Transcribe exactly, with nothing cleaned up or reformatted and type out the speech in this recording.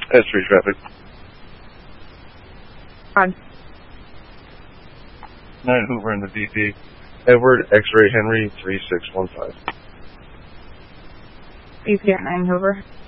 That's free traffic. On. nine Hoover in the V P. Edward X-Ray Henry three six one five. V P at nine Hoover.